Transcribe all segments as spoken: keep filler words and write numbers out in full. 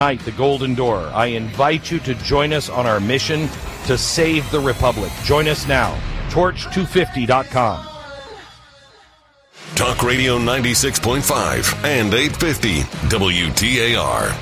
Tonight, the Golden Door. I invite you to join us on our mission to save the Republic. Join us now. torch two fifty dot com. Talk Radio ninety-six point five and eight fifty W T A R.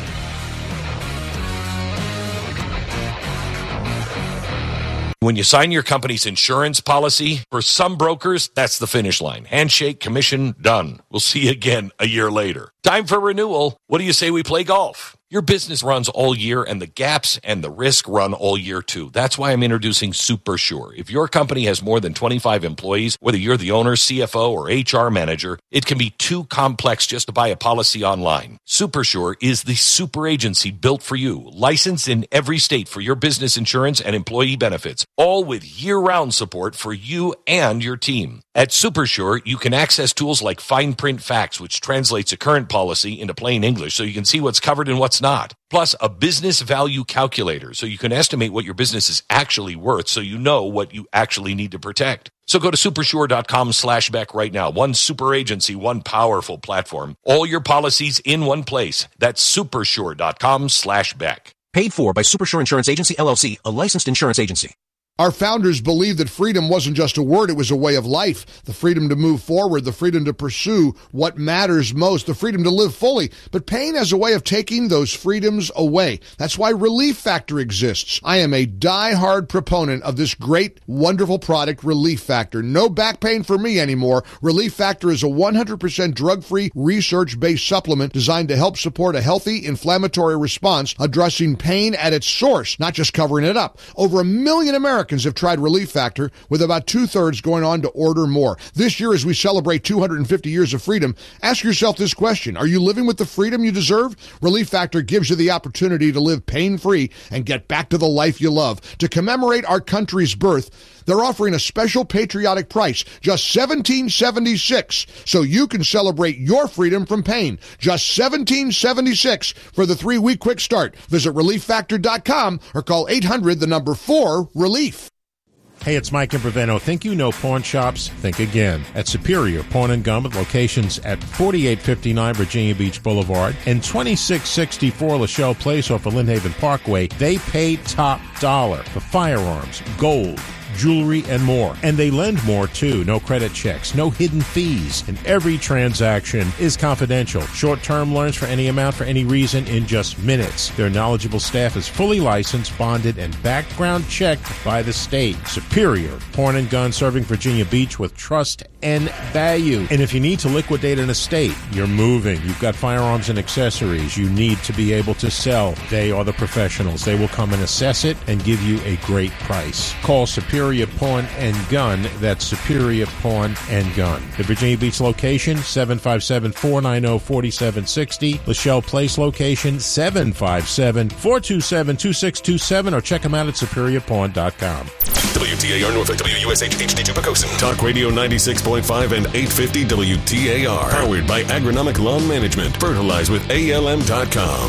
When you sign your company's insurance policy, for some brokers, that's the finish line. Handshake, commission, done. We'll see you again a year later. Time for renewal. What do you say we play golf? Your business runs all year, and the gaps and the risk run all year, too. That's why I'm introducing SuperSure. If your company has more than twenty-five employees, whether you're the owner, C F O, or H R manager, it can be too complex just to buy a policy online. SuperSure is the super agency built for you, licensed in every state for your business insurance and employee benefits, all with year-round support for you and your team. At SuperSure, you can access tools like Fine Print Facts, which translates a current policy into plain English so you can see what's covered and what's not. Plus, a business value calculator so you can estimate what your business is actually worth so you know what you actually need to protect. So go to supersure.com slash Beck right now. One super agency, one powerful platform. All your policies in one place. That's supersure.com slash Beck. Paid for by SuperSure Insurance Agency, L L C, a licensed insurance agency. Our founders believed that freedom wasn't just a word, it was a way of life. The freedom to move forward, the freedom to pursue what matters most, the freedom to live fully. But pain has a way of taking those freedoms away. That's why Relief Factor exists. I am a die-hard proponent of this great, wonderful product, Relief Factor. No back pain for me anymore. Relief Factor is a one hundred percent drug-free, research-based supplement designed to help support a healthy inflammatory response, addressing pain at its source, not just covering it up. Over a million Americans have tried Relief Factor, with about two-thirds going on to order more. This year, as we celebrate two hundred fifty years of freedom, ask yourself this question. Are you living with the freedom you deserve? Relief Factor gives you the opportunity to live pain-free and get back to the life you love. To commemorate our country's birth, they're offering a special patriotic price, just seventeen seventy-six, so you can celebrate your freedom from pain. Just seventeen seventy-six for the three-week quick start. Visit relief factor dot com or call eight hundred, the number four, relief. Hey, it's Mike Imbriveno. Think you know pawn shops? Think again. At Superior Pawn and Gun, with locations at forty-eight fifty-nine Virginia Beach Boulevard and twenty-six sixty-four Lachelle Place off of Lynnhaven Parkway, they pay top dollar for firearms, gold, jewelry, and more. And they lend more, too. No credit checks, no hidden fees. And every transaction is confidential. Short-term loans for any amount for any reason in just minutes. Their knowledgeable staff is fully licensed, bonded, and background checked by the state. Superior Pawn and Gun, serving Virginia Beach with trust and value. And if you need to liquidate an estate, you're moving, you've got firearms and accessories you need to be able to sell, they are the professionals. They will come and assess it and give you a great price. Call Superior Superior Pawn and Gun. That's Superior Pawn and Gun. The Virginia Beach location, seven five seven, four nine zero, four seven six zero. Lachelle Place location, seven five seven, four two seven, two six two seven, or check them out at superior pawn dot com. W T A R Norfolk, W U S H H D two Pocosin. Talk Radio ninety-six point five and eight fifty W T A R. Powered by Agronomic Lawn Management. Fertilize with A L M dot com.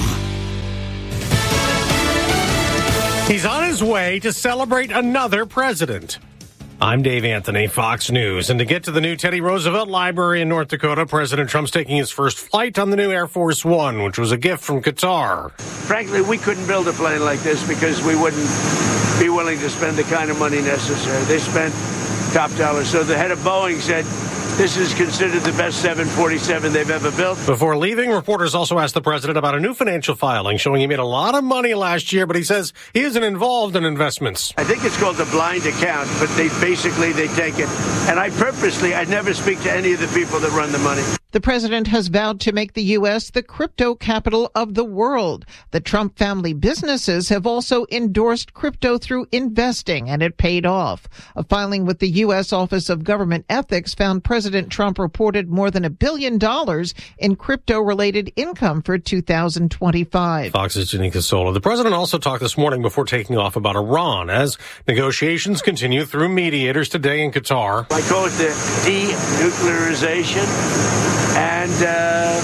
He's on his way to celebrate another president. I'm Dave Anthony, Fox News. And to get to the new Teddy Roosevelt Library in North Dakota, President Trump's taking his first flight on the new Air Force One, which was a gift from Qatar. Frankly, we couldn't build a plane like this because we wouldn't be willing to spend the kind of money necessary. They spent top dollar. So the head of Boeing said, this is considered the best seven forty-seven they've ever built. Before leaving, reporters also asked the president about a new financial filing showing he made a lot of money last year, but he says he isn't involved in investments. I think it's called a blind account, but they basically, they take it. And I purposely, I never speak to any of the people that run the money. The president has vowed to make the U S the crypto capital of the world. The Trump family businesses have also endorsed crypto through investing, and it paid off. A filing with the U S Office of Government Ethics found President Trump reported more than a billion dollars in crypto-related income for two thousand twenty-five. Fox's Janine Casola. The president also talked this morning before taking off about Iran as negotiations continue through mediators today in Qatar. I call it the denuclearization. And uh,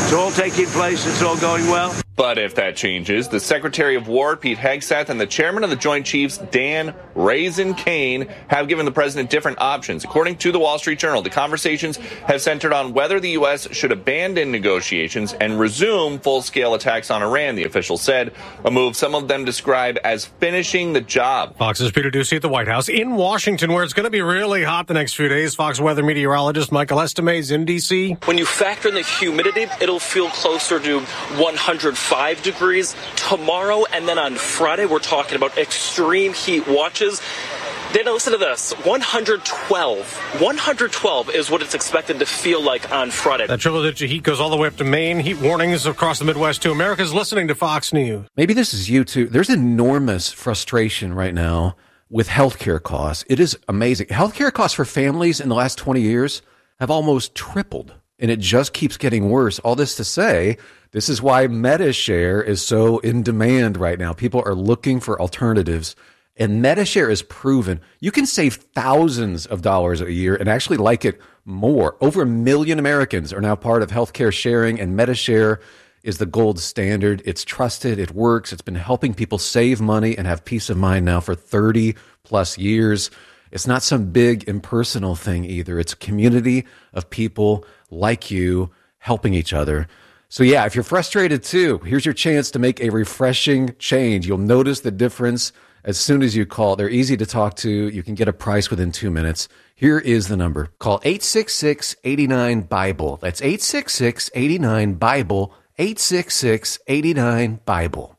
It's all taking place. It's all going well. But if that changes, the Secretary of War, Pete Hegseth, and the Chairman of the Joint Chiefs, Dan Raisin Kane, have given the president different options. According to the Wall Street Journal, the conversations have centered on whether the U S should abandon negotiations and resume full-scale attacks on Iran, the official said, a move some of them describe as finishing the job. Fox's Peter Ducey at the White House. In Washington, where it's going to be really hot the next few days, Fox weather meteorologist Michael Estime's in D C. When you factor in the humidity, it'll feel closer to one hundred five degrees tomorrow, and then on Friday we're talking about extreme heat watches. Dana, listen to this. one hundred twelve. one hundred twelve is what it's expected to feel like on Friday. That triple-digit heat goes all the way up to Maine. Heat warnings across the Midwest, too. America's listening to Fox News. Maybe this is you, too. There's enormous frustration right now with healthcare costs. It is amazing. Healthcare costs for families in the last twenty years have almost tripled, and it just keeps getting worse. All this to say, this is why MediShare is so in demand right now. People are looking for alternatives, and MediShare is proven. You can save thousands of dollars a year and actually like it more. Over a million Americans are now part of healthcare sharing, and MediShare is the gold standard. It's trusted. It works. It's been helping people save money and have peace of mind now for thirty plus years. It's not some big impersonal thing either. It's a community of people like you helping each other. So yeah, if you're frustrated too, here's your chance to make a refreshing change. You'll notice the difference as soon as you call. They're easy to talk to. You can get a price within two minutes. Here is the number. Call eight six six, eight nine, BIBLE. That's eight six six, eight nine, BIBLE. eight six six, eight nine, BIBLE.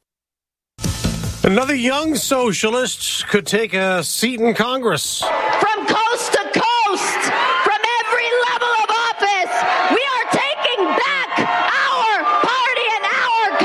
Another young socialist could take a seat in Congress. From coast to coast, from every level of office, we are taking back our party and our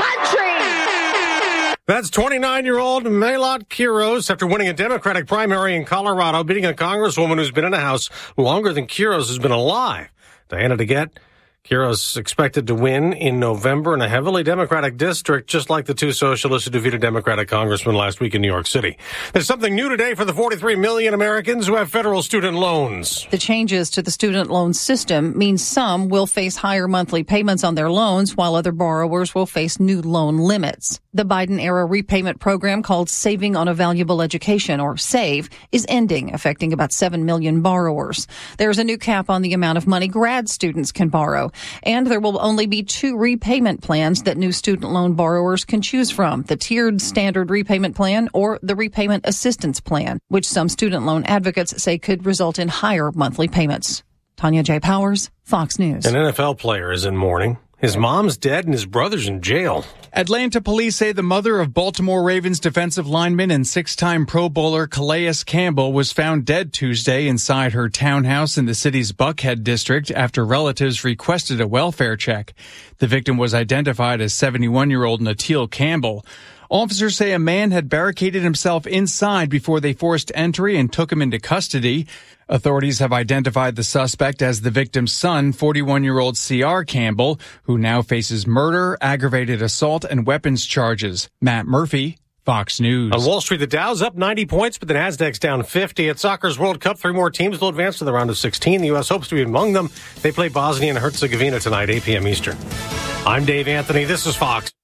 country. That's twenty-nine-year-old Mahlot Quiros after winning a Democratic primary in Colorado, beating a congresswoman who's been in the House longer than Quiros has been alive. Diana DeGette. Quiros expected to win in November in a heavily Democratic district, just like the two socialists who defeated Democratic congressmen last week in New York City. There's something new today for the forty-three million Americans who have federal student loans. The changes to the student loan system mean some will face higher monthly payments on their loans, while other borrowers will face new loan limits. The Biden-era repayment program called Saving on a Valuable Education, or SAVE, is ending, affecting about seven million borrowers. There's a new cap on the amount of money grad students can borrow. And there will only be two repayment plans that new student loan borrowers can choose from, the tiered standard repayment plan or the repayment assistance plan, which some student loan advocates say could result in higher monthly payments. Tanya J. Powers, Fox News. An N F L player is in mourning. His mom's dead and his brother's in jail. Atlanta police say the mother of Baltimore Ravens defensive lineman and six-time Pro Bowler Calais Campbell was found dead Tuesday inside her townhouse in the city's Buckhead district after relatives requested a welfare check. The victim was identified as seventy-one-year-old Natil Campbell. Officers say a man had barricaded himself inside before they forced entry and took him into custody. Authorities have identified the suspect as the victim's son, forty-one-year-old C R Campbell, who now faces murder, aggravated assault, and weapons charges. Matt Murphy, Fox News. On Wall Street, the Dow's up ninety points, but the Nasdaq's down fifty. At Soccer's World Cup, three more teams will advance to the round of sixteen. The U S hopes to be among them. They play Bosnia and Herzegovina tonight, eight p.m. Eastern. I'm Dave Anthony. This is Fox.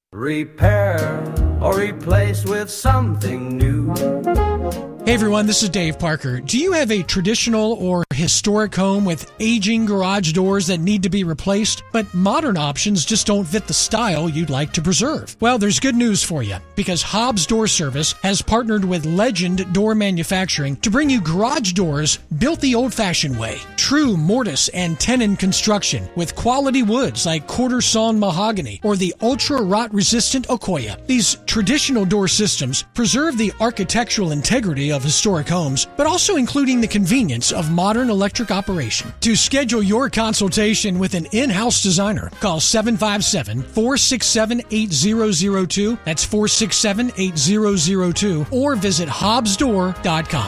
Repair or replace with something new. Hey everyone, this is Dave Parker. Do you have a traditional or historic home with aging garage doors that need to be replaced, but modern options just don't fit the style you'd like to preserve? Well, there's good news for you, because Hobbs Door Service has partnered with Legend Door Manufacturing to bring you garage doors built the old-fashioned way. True mortise and tenon construction with quality woods like quarter sawn mahogany or the ultra rot-resistant Okoya. These traditional door systems preserve the architectural integrity of historic homes, but also including the convenience of modern electric operation. To schedule your consultation with an in-house designer, call seven five seven, four six seven, eight zero zero two. That's four six seven, eight zero zero two. Or visit hobbs door dot com.